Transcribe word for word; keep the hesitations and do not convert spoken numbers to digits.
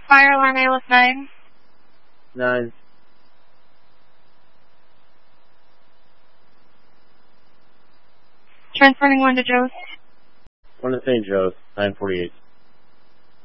Fire alarm A L S nine. Nine. Transferring one to Joe's. One to Saint Joe's, nine forty-eight.